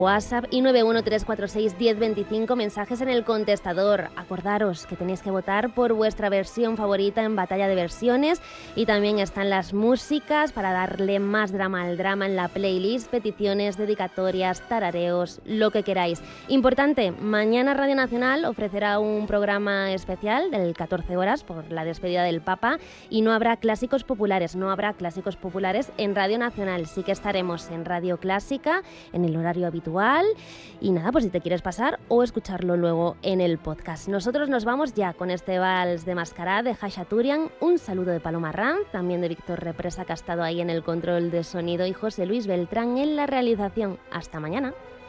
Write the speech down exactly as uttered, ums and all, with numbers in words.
WhatsApp y nueve uno tres cuatro seis uno cero dos cinco, mensajes en el contestador. Acordaros que tenéis que votar por vuestra versión favorita en Batalla de Versiones, y también están las músicas para darle más drama al drama en la playlist, peticiones, dedicatorias, tarareos, lo que queráis. Importante, mañana Radio Nacional ofrecerá un programa especial del catorce horas por la despedida del Papa, y no habrá clásicos populares, no habrá clásicos populares en Radio Nacional. Sí que estaremos en Radio Clásica en el horario habitual. Y nada, pues si te quieres pasar o escucharlo luego en el podcast. Nosotros nos vamos ya con este vals de Mascará de Khachaturian. Un saludo de Paloma Ranz, también de Víctor Represa, que ha estado ahí en el control de sonido, y José Luis Beltrán en la realización. Hasta mañana.